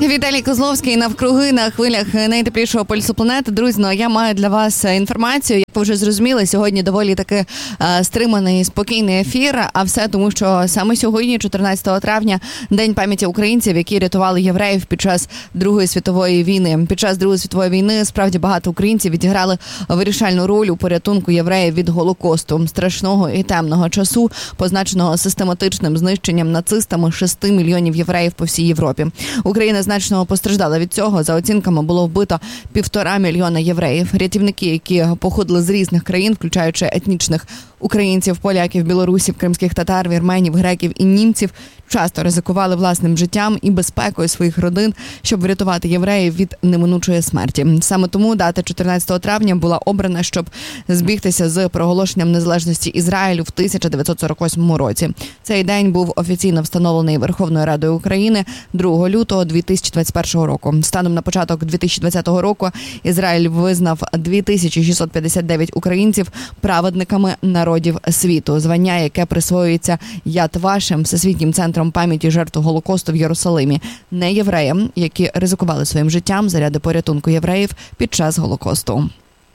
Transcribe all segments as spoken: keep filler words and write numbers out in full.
Віталій Козловський навкруги на хвилях найтеплішого пульсу планети. Друзі, ну, я маю для вас інформацію. Як ви вже зрозуміли, сьогодні доволі таки а, стриманий, спокійний ефір. А все тому, що саме сьогодні, чотирнадцятого травня, День пам'яті українців, які рятували євреїв під час Другої світової війни. Під час Другої світової війни справді багато українців відіграли вирішальну роль у порятунку євреїв від Голокосту, страшного і темного часу, позначеного систематичним знищенням нацистами шести мільйонів євреїв по всій Європі. Україна значно постраждала від цього. За оцінками, було вбито півтора мільйона євреїв. Рятівники, які походили з різних країн, включаючи етнічних українців, поляків, білорусів, кримських татар, вірменів, греків і німців, часто ризикували власним життям і безпекою своїх родин, щоб врятувати євреїв від неминучої смерті. Саме тому дата чотирнадцятого травня була обрана, щоб збігтися з проголошенням незалежності Ізраїлю в тисяча дев'ятсот сорок восьмому році. Цей день був офіційно встановлений Верховною Радою України другого лютого дві тисячі двадцять першого року. Станом на початок дві тисячі двадцятого року Ізраїль визнав дві тисячі шістсот п'ятдесят дев'ять українців праведниками народів світу. Звання, яке присвоюється Яд Вашем, Всесвітнім центром пам'яті жертв Голокосту в Єрусалимі, не євреям, які ризикували своїм життям заради порятунку євреїв під час Голокосту.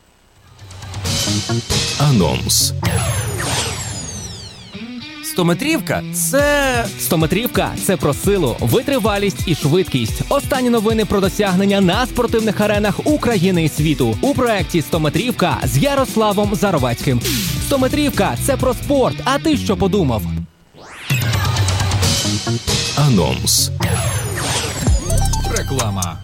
Анонс. Стометрівка – це... Стометрівка – це про силу, витривалість і швидкість. Останні новини про досягнення на спортивних аренах України і світу. У проєкті «Стометрівка» з Ярославом Заровацьким. Стометрівка – це про спорт. А ти що подумав? Анонс. Реклама.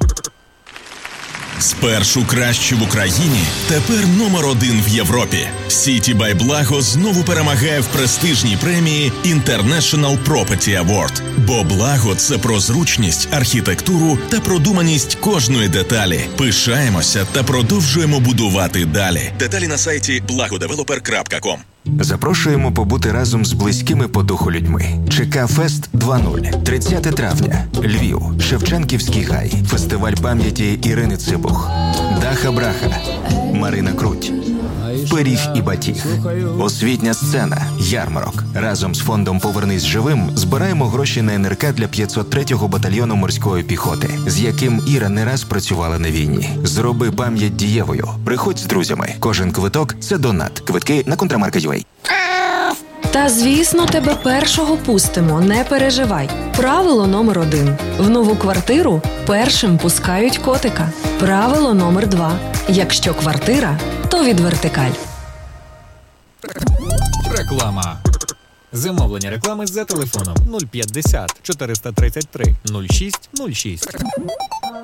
Спершу кращі в Україні, тепер номер один в Європі. Сіті бай Благо знову перемагає в престижній премії International Property Award. Бо Благо – це про зручність, архітектуру та продуманість кожної деталі. Пишаємося та продовжуємо будувати далі. Деталі на сайті благодевелопер крапка ком. Запрошуємо побути разом з близькими по духу людьми. ЧК Фест два нуль. тридцятого травня. Львів. Шевченківський гай. Фестиваль пам'яті Ірини Цибух. Даха Браха. Марина Круть. Пиріг і батіг. Освітня сцена. Ярмарок. Разом з фондом «Повернись живим» збираємо гроші на ен ер ка для п'ятсот третього батальйону морської піхоти, з яким Іра не раз працювала на війні. Зроби пам'ять дієвою. Приходь з друзями. Кожен квиток – це донат. Квитки на контрамарка точка ю а. Та, звісно, тебе першого пустимо, не переживай. Правило номер один. В нову квартиру першим пускають котика. Правило номер два. Якщо квартира, то від Вертикаль. Реклама. Замовлення реклами за телефоном нуль п'ятдесят чотириста тридцять три нуль шість нуль шість.